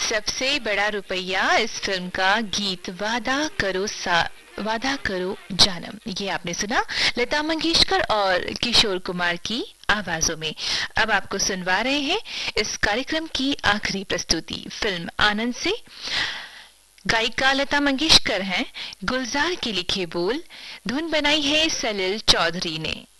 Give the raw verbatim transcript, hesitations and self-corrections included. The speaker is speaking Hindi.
सबसे बड़ा रुपया इस फिल्म का गीत वादा करो सा वादा करो जानम, ये आपने सुना लता मंगेशकर और किशोर कुमार की आवाजों में। अब आपको सुनवा रहे हैं इस कार्यक्रम की आखिरी प्रस्तुति फिल्म आनंद से। गायिका लता मंगेशकर हैं, गुलजार के लिखे बोल, धुन बनाई है सलील चौधरी ने।